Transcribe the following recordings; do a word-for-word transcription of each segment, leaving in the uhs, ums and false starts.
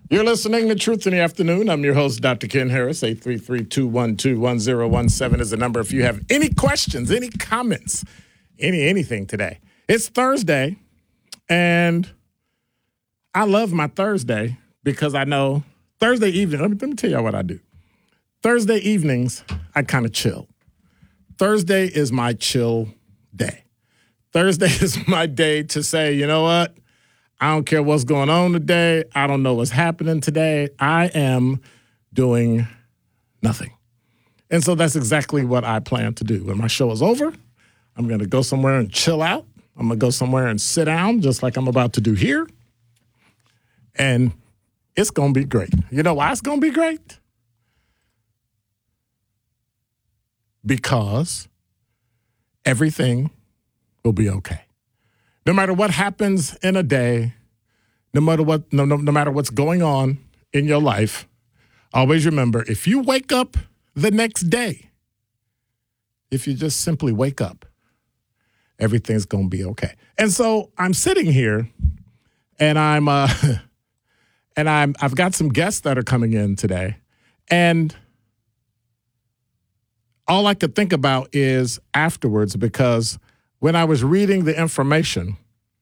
You're listening to Truth in the Afternoon. I'm your host, Doctor Ken Harris. eight three three, two one two, one zero one seven is the number if you have any questions, any comments, any anything today. It's Thursday, and I love my Thursday because I know Thursday evening, let me, let me tell you what I do. Thursday evenings, I kind of chill. Thursday is my chill day. Thursday is my day to say, you know what? I don't care what's going on today. I don't know what's happening today. I am doing nothing. And so that's exactly what I plan to do. When my show is over, I'm going to go somewhere and chill out. I'm going to go somewhere and sit down just like I'm about to do here. And it's going to be great. You know why it's going to be great? Because everything will be okay. No matter what happens in a day, no matter what, no, no, no matter what's going on in your life, always remember, if you wake up the next day, if you just simply wake up, everything's going to be okay. And so I'm sitting here, and I'm, uh, and I'm, I've got some guests that are coming in today, and all I could think about is afterwards, because when I was reading the information,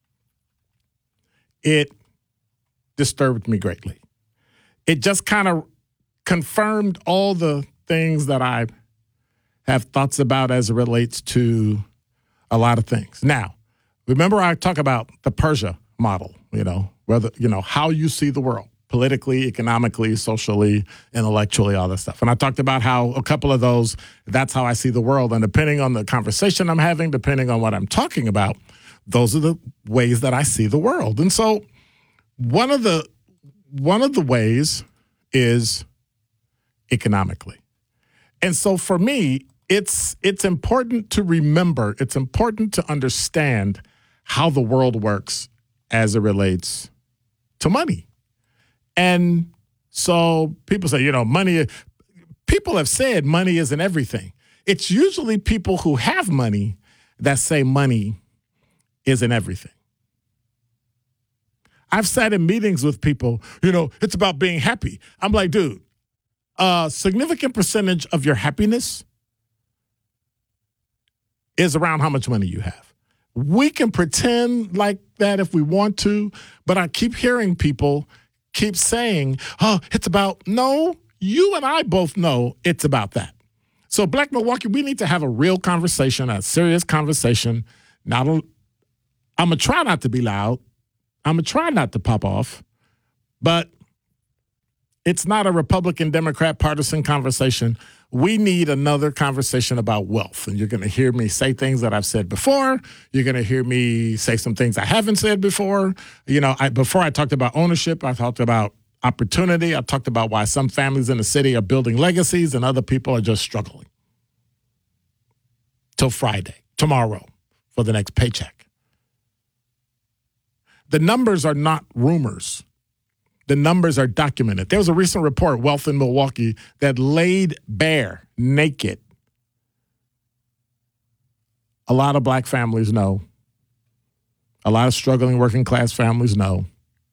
it disturbed me greatly. It just kind of confirmed all the things that I have thoughts about as it relates to a lot of things. Now, remember I talk about the Persia model, you know, whether, you know, how you see the world, politically, economically, socially, intellectually, all that stuff. And I talked about how a couple of those, that's how I see the world. And depending on the conversation I'm having, depending on what I'm talking about, those are the ways that I see the world. And so one of the one of the ways is economically. And so for me, it's it's important to remember, it's important to understand how the world works as it relates to money. And so people say, you know, money, people have said money isn't everything. It's usually people who have money that say money isn't everything. I've sat in meetings with people, you know, it's about being happy. I'm like, dude, a significant percentage of your happiness is around how much money you have. We can pretend like that if we want to, but I keep hearing people keep saying, oh, it's about, no, you and I both know it's about that. So Black Milwaukee, we need to have a real conversation, a serious conversation. Not a, I'm going to try not to be loud. I'm going to try not to pop off. But it's not a Republican, Democrat, partisan conversation. We need another conversation about wealth. And you're going to hear me say things that I've said before. You're going to hear me say some things I haven't said before. You know, I, before I talked about ownership, I talked about opportunity. I talked about why some families in the city are building legacies and other people are just struggling. Till Friday, tomorrow, for the next paycheck. The numbers are not rumors. The numbers are documented. There was a recent report, Wealth in Milwaukee, that laid bare, naked. A lot of black families know. A lot of struggling working class families know.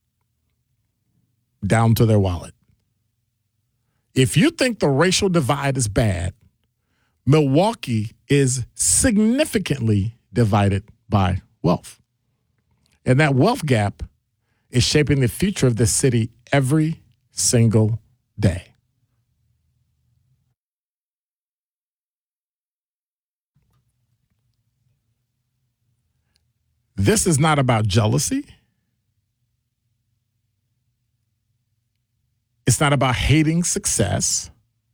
Down to their wallet. If you think the racial divide is bad, Milwaukee is significantly divided by wealth. And that wealth gap is shaping the future of this city every single day. This is not about jealousy. It's not about hating success.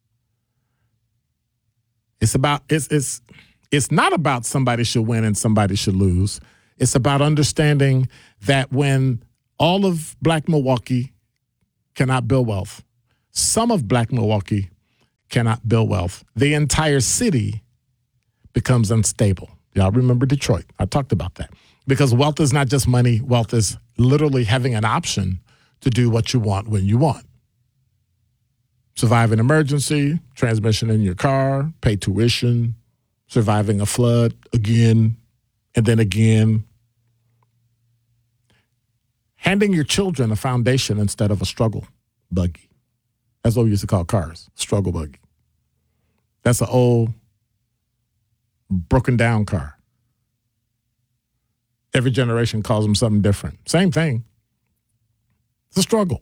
It's about it's it's it's not about somebody should win and somebody should lose. It's about understanding that when all of Black Milwaukee cannot build wealth, some of Black Milwaukee cannot build wealth, the entire city becomes unstable. Y'all remember Detroit. I talked about that. Because wealth is not just money. Wealth is literally having an option to do what you want when you want. Survive an emergency, transmission in your car, pay tuition, surviving a flood again, and then again. Handing your children a foundation instead of a struggle. buggy. That's what we used to call cars, struggle buggy. That's an old, broken down car. Every generation calls them something different. Same thing. It's a struggle.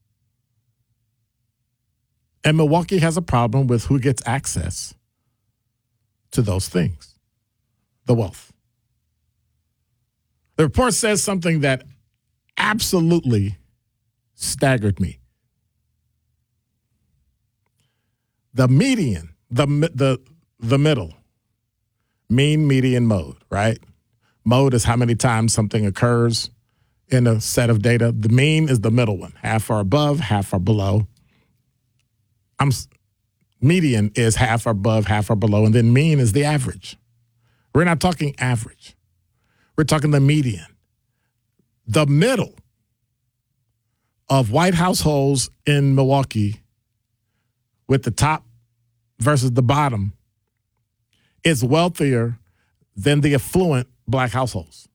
And Milwaukee has a problem with who gets access to those things, the wealth. The report says something that absolutely staggered me. The median, the the the middle, mean, median, mode, right? Mode is how many times something occurs in a set of data. The mean is the middle one. Half are above, half are below. I'm median is half are above, half are below, and then mean is the average. We're not talking average. We're talking the median. The middle of white households in Milwaukee, with the top versus the bottom, is wealthier than the affluent black households.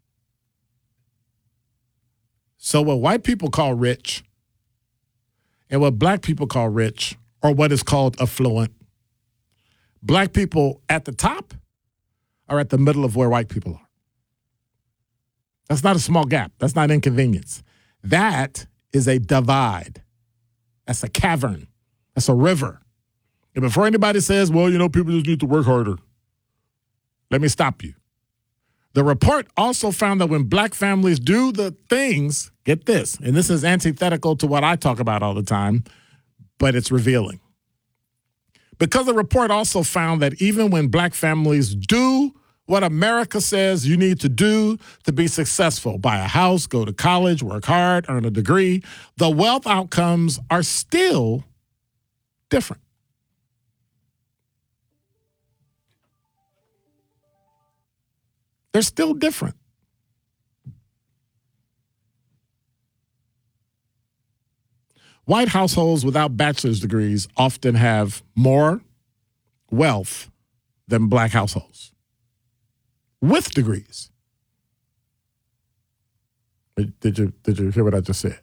So what white people call rich and what black people call rich, or what is called affluent, black people at the top are at the middle of where white people are. That's not a small gap. That's not inconvenience. That is a divide. That's a cavern. That's a river. And before anybody says, well, you know, people just need to work harder, let me stop you. The report also found that when black families do the things, get this, and this is antithetical to what I talk about all the time, but it's revealing. Because the report also found that even when black families do what America says you need to do to be successful, buy a house, go to college, work hard, earn a degree, the wealth outcomes are still different. They're still different. White households without bachelor's degrees often have more wealth than black households with degrees. Did you, did you hear what I just said?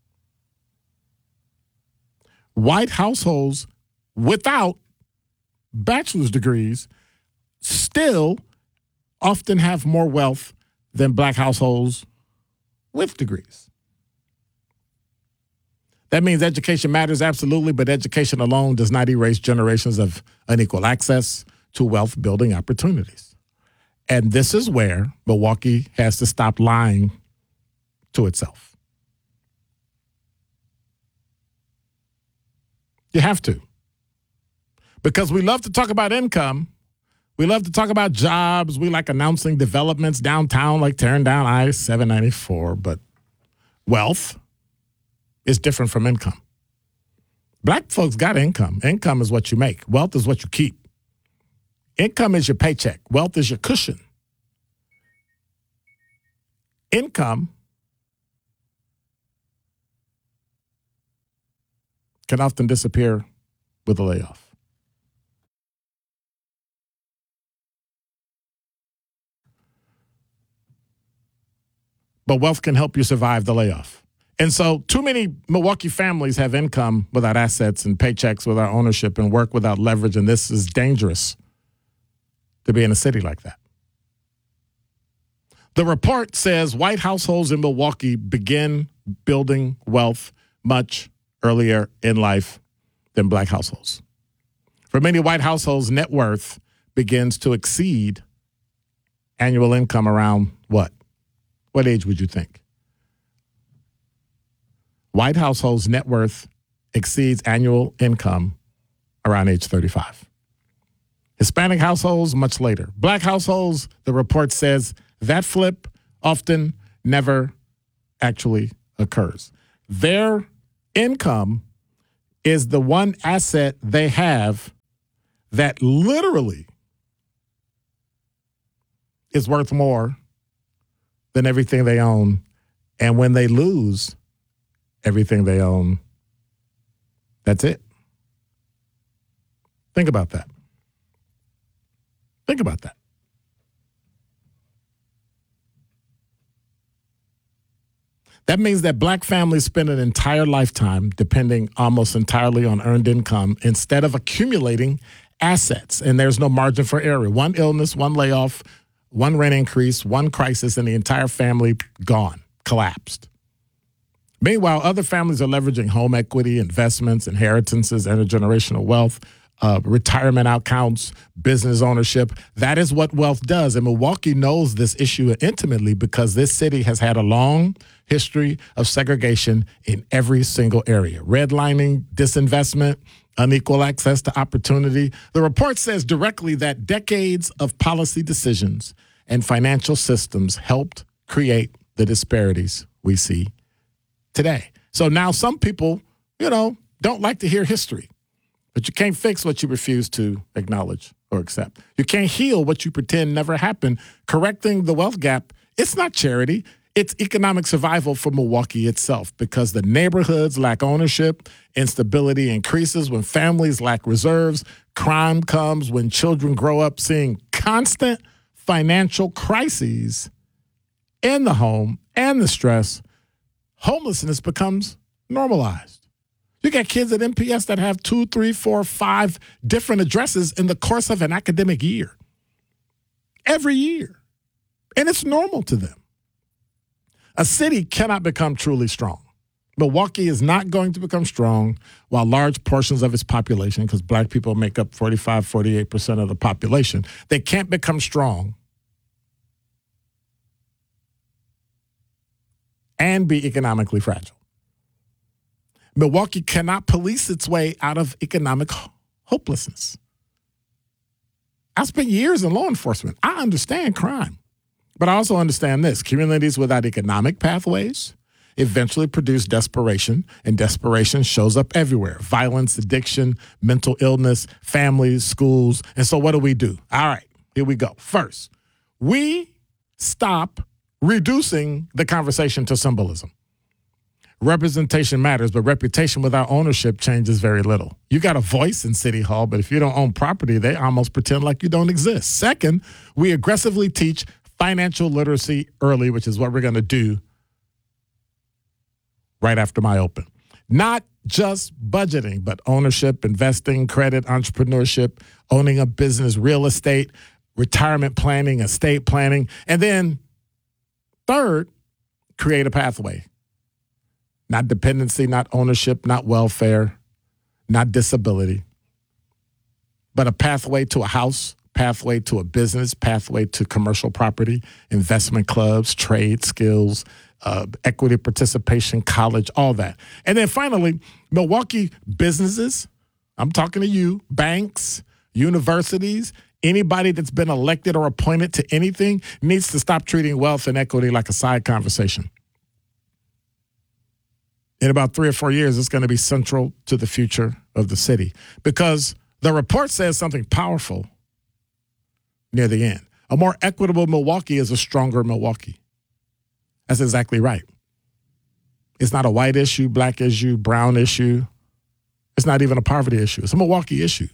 White households without bachelor's degrees still often have more wealth than black households with degrees. That means education matters, absolutely, but education alone does not erase generations of unequal access to wealth-building opportunities. And this is where Milwaukee has to stop lying to itself. You have to. Because we love to talk about income. We love to talk about jobs. We like announcing developments downtown, like tearing down I seven ninety-four. But wealth is different from income. Black folks got income. Income is what you make. Wealth is what you keep. Income is your paycheck. Wealth is your cushion. Income can often disappear with a layoff. But wealth can help you survive the layoff. And so too many Milwaukee families have income without assets and paychecks without ownership and work without leverage, and this is dangerous to be in a city like that. The report says white households in Milwaukee begin building wealth much earlier in life than black households. For many white households, net worth begins to exceed annual income around what? What age would you think? White households' net worth exceeds annual income around age thirty-five. Hispanic households, much later. Black households, the report says that flip often never actually occurs. Their income is the one asset they have that literally is worth more than everything they own. And when they lose everything they own, that's it. Think about that. Think about that. That means that black families spend an entire lifetime depending almost entirely on earned income instead of accumulating assets. And there's no margin for error. One illness, one layoff, one rent increase, one crisis, and the entire family gone, collapsed. Meanwhile, other families are leveraging home equity, investments, inheritances, intergenerational wealth, uh, retirement accounts, business ownership. That is what wealth does. And Milwaukee knows this issue intimately because this city has had a long history of segregation in every single area. Redlining, disinvestment, unequal access to opportunity. The report says directly that decades of policy decisions and financial systems helped create the disparities we see today. So now some people, you know, don't like to hear history, but you can't fix what you refuse to acknowledge or accept. You can't heal what you pretend never happened. Correcting the wealth gap, it's not charity. It's economic survival for Milwaukee itself because the neighborhoods lack ownership, instability increases when families lack reserves, crime comes when children grow up seeing constant financial crises in the home and the stress. Homelessness becomes normalized. You got kids at M P S that have two, three, four, five different addresses in the course of an academic year. Every year. And it's normal to them. A city cannot become truly strong. Milwaukee is not going to become strong while large portions of its population, because black people make up forty-five, forty-eight percent of the population, they can't become strong and be economically fragile. Milwaukee cannot police its way out of economic hopelessness. I spent years in law enforcement. I understand crime. But I also understand this. Communities without economic pathways eventually produce desperation, and desperation shows up everywhere. Violence, addiction, mental illness, families, schools. And so what do we do? All right, here we go. First, we stop reducing the conversation to symbolism. Representation matters, but reputation without ownership changes very little. You got a voice in City Hall, but if you don't own property, they almost pretend like you don't exist. Second, we aggressively teach financial literacy early, which is what we're going to do right after my open. Not just budgeting, but ownership, investing, credit, entrepreneurship, owning a business, real estate, retirement planning, estate planning. And then third, create a pathway. Not dependency, not ownership, not welfare, not disability, but a pathway to a house, pathway to a business, pathway to commercial property, investment clubs, trade skills, uh, equity participation, college, all that. And then finally, Milwaukee businesses, I'm talking to you, banks, universities, anybody that's been elected or appointed to anything needs to stop treating wealth and equity like a side conversation. In about three or four years, it's going to be central to the future of the city because the report says something powerful near the end. A more equitable Milwaukee is a stronger Milwaukee. That's exactly right. It's not a white issue, black issue, brown issue. It's not even a poverty issue. It's a Milwaukee issue.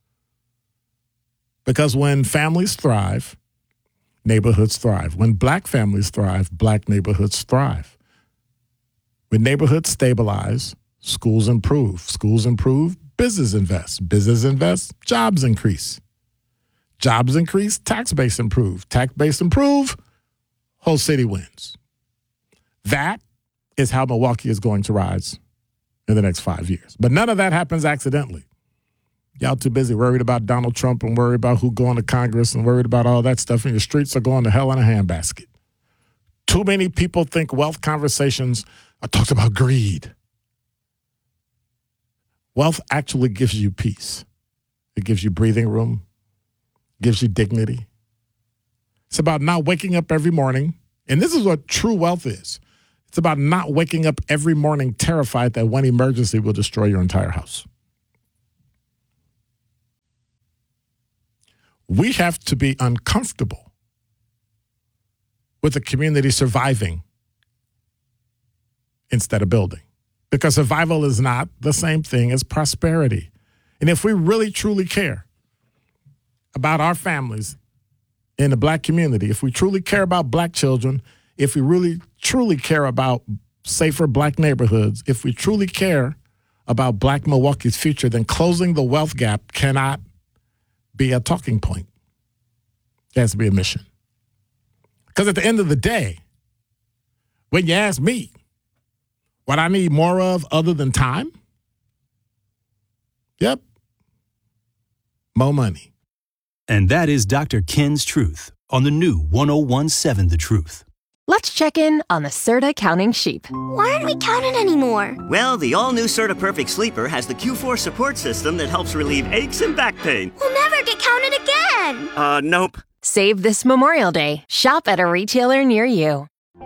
Because when families thrive, neighborhoods thrive. When black families thrive, black neighborhoods thrive. When neighborhoods stabilize, schools improve. Schools improve, business invests. Business invests, jobs increase. Jobs increase, tax base improve. Tax base improve, whole city wins. That is how Milwaukee is going to rise in the next five years. But none of that happens accidentally. Y'all too busy worried about Donald Trump and worried about who going to Congress and worried about all that stuff, and your streets are going to hell in a handbasket. Too many people think wealth conversations are talked about greed. Wealth actually gives you peace. It gives you breathing room, gives you dignity. It's about not waking up every morning, and this is what true wealth is. It's about not waking up every morning terrified that one emergency will destroy your entire house. We have to be uncomfortable with the community surviving instead of building, because survival is not the same thing as prosperity. And if we really truly care about our families in the black community, if we truly care about black children, if we really truly care about safer black neighborhoods, if we truly care about black Milwaukee's future, then closing the wealth gap cannot be a talking point. It has to be a mission. Because at the end of the day, when you ask me what I need more of other than time, yep, more money. And that is Doctor Ken's Truth on the new one oh one point seven The Truth. Let's check in on the Serta counting sheep. Why aren't we counting anymore? Well, the all-new Serta Perfect Sleeper has the Q four support system that helps relieve aches and back pain. We'll never get counted again. Uh, nope. Save this Memorial Day. Shop at a retailer near you.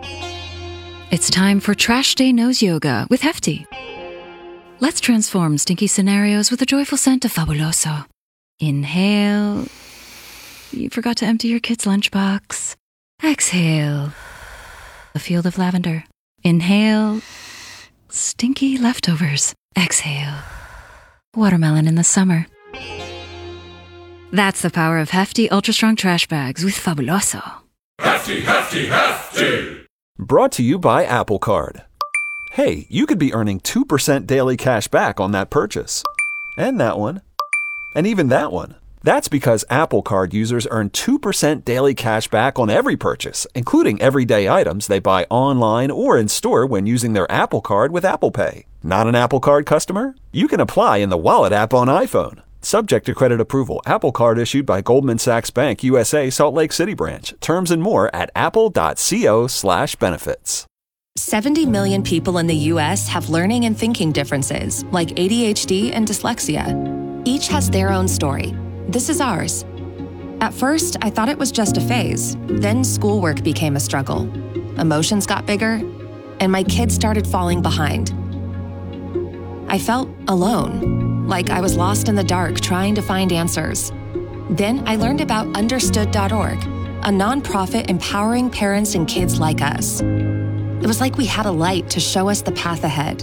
It's time for Trash Day Nose Yoga with Hefty. Let's transform stinky scenarios with a joyful scent of Fabuloso. Inhale. You forgot to empty your kid's lunchbox. Exhale. A field of lavender. Inhale. Stinky leftovers. Exhale. Watermelon in the summer. That's the power of Hefty Ultra Strong Trash Bags with Fabuloso. Hefty, Hefty, Hefty! Brought to you by Apple Card. Hey, you could be earning two percent daily cash back on that purchase. And that one. And even that one. That's because Apple Card users earn two percent daily cash back on every purchase, including everyday items they buy online or in store when using their Apple Card with Apple Pay. Not an Apple Card customer? You can apply in the Wallet app on iPhone. Subject to credit approval. Apple Card issued by Goldman Sachs Bank, U S A, Salt Lake City branch. Terms and more at apple.co slash benefits. seventy million people in the U S have learning and thinking differences, like A D H D and dyslexia. Each has their own story. This is ours. At first, I thought it was just a phase. Then schoolwork became a struggle. Emotions got bigger, and my kids started falling behind. I felt alone, like I was lost in the dark trying to find answers. Then I learned about understood dot org, a nonprofit empowering parents and kids like us. It was like we had a light to show us the path ahead.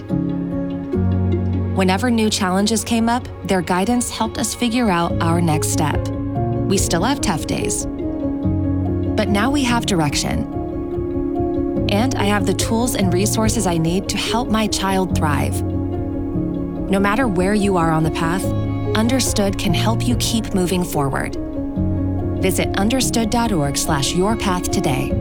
Whenever new challenges came up, their guidance helped us figure out our next step. We still have tough days, but now we have direction. And I have the tools and resources I need to help my child thrive. No matter where you are on the path, Understood can help you keep moving forward. Visit understood.org slash your path today.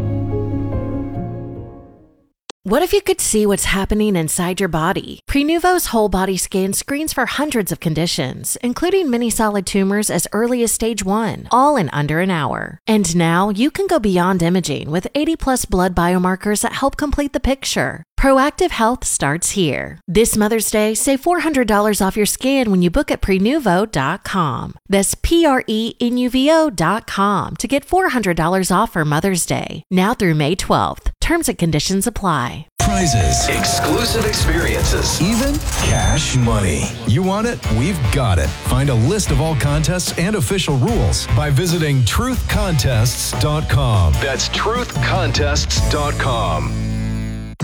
What if you could see what's happening inside your body? Prenuvo's whole body scan screens for hundreds of conditions, including many solid tumors as early as stage one, all in under an hour. And now you can go beyond imaging with eighty plus blood biomarkers that help complete the picture. Proactive health starts here. This Mother's Day, save four hundred dollars off your scan when you book at prenuvo dot com. That's P R E N U V O dot com to get four hundred dollars off for Mother's Day, now through May twelfth. Terms and conditions apply. Prizes, exclusive experiences, even cash money. You want it? We've got it. Find a list of all contests and official rules by visiting truth contests dot com. That's truth contests dot com.